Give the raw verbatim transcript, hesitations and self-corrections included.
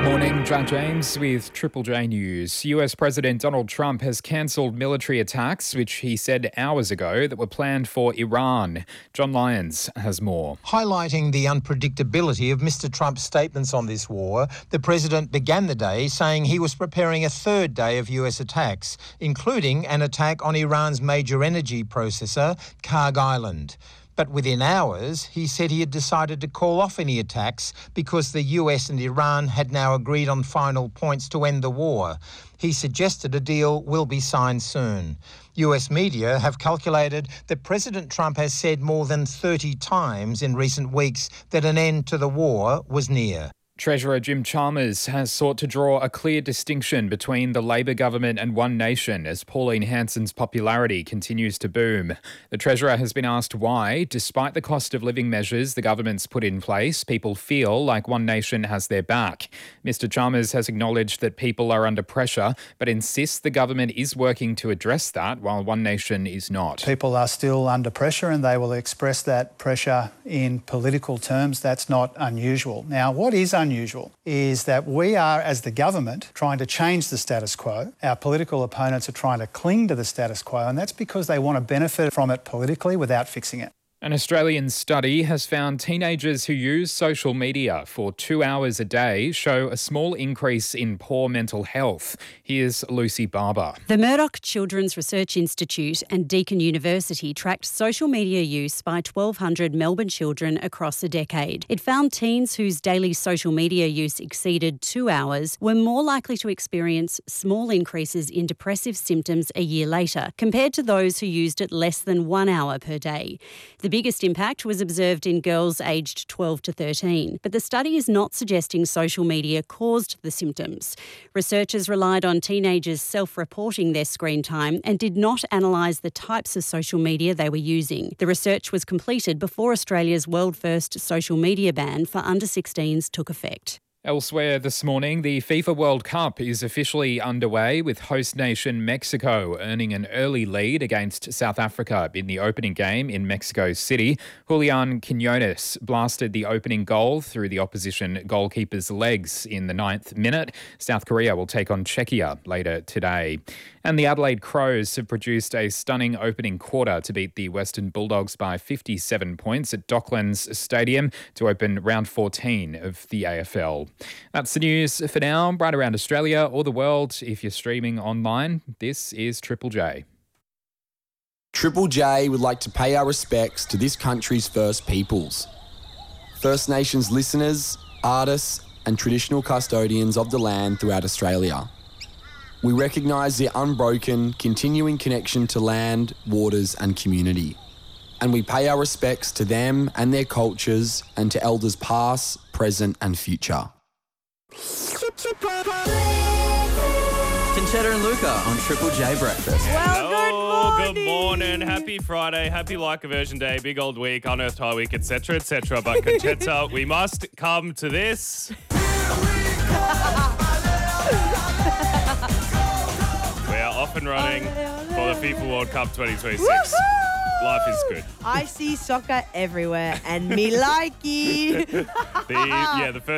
Morning, John James with Triple J News. U S President Donald Trump has cancelled military attacks, which he said hours ago that were planned for Iran. John Lyons has more. Highlighting the unpredictability of Mister Trump's statements on this war, the president began the day saying he was preparing a third day of U S attacks, including an attack on Iran's major energy processor, Karg Island. But within hours, he said he had decided to call off any attacks because the U S and Iran had now agreed on final points to end the war. He suggested a deal will be signed soon. U S media have calculated that President Trump has said more than thirty times in recent weeks that an end to the war was near. Treasurer Jim Chalmers has sought to draw a clear distinction between the Labor government and One Nation as Pauline Hanson's popularity continues to boom. The Treasurer has been asked why, despite the cost of living measures the government's put in place, people feel like One Nation has their back. Mister Chalmers has acknowledged that people are under pressure, but insists the government is working to address that while One Nation is not. People are still under pressure and they will express that pressure in political terms. That's not unusual. Now, what is unusual? unusual is that we are, as the government, trying to change the status quo. Our political opponents are trying to cling to the status quo, and that's because they want to benefit from it politically without fixing it. An Australian study has found teenagers who use social media for two hours a day show a small increase in poor mental health. Here's Lucy Barber. The Murdoch Children's Research Institute and Deakin University tracked social media use by twelve hundred Melbourne children across a decade. It found teens whose daily social media use exceeded two hours were more likely to experience small increases in depressive symptoms a year later, compared to those who used it less than one hour per day. The biggest impact was observed in girls aged twelve to thirteen, but the study is not suggesting social media caused the symptoms. Researchers relied on teenagers self-reporting their screen time and did not analyse the types of social media they were using. The research was completed before Australia's world-first social media ban for under sixteens took effect. Elsewhere this morning, the FIFA World Cup is officially underway with host nation Mexico earning an early lead against South Africa in the opening game in Mexico City. Julian Quinones blasted the opening goal through the opposition goalkeeper's legs in the ninth minute. South Korea will take on Czechia later today. And the Adelaide Crows have produced a stunning opening quarter to beat the Western Bulldogs by fifty-seven points at Docklands Stadium to open round fourteen of the A F L. That's the news for now. Right around Australia or the world, if you're streaming online, this is Triple J. Triple J would like to pay our respects to this country's First Peoples, First Nations listeners, artists and traditional custodians of the land throughout Australia. We recognise their unbroken, continuing connection to land, waters and community. And we pay our respects to them and their cultures and to elders past, present and future. Conchetta and Luca on Triple J Breakfast. Well, good morning. Good morning. Happy Friday. Happy Like Aversion Day. Big old week. Unearthed High Week, et cetera, et cetera. But Conchetta, we must come to this. We are off and running for the FIFA World Cup twenty twenty-six. Woo-hoo! Life is good. I see soccer everywhere and me like it. The, yeah, the first